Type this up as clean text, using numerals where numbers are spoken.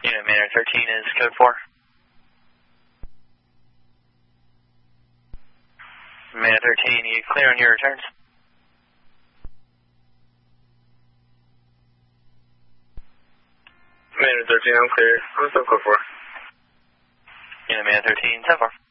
Unit Manor 13 is code 4. Manor 13, you clear on your returns? Manor 13, I'm clear. I'm still code 4. Unit Manor 13, 10-4.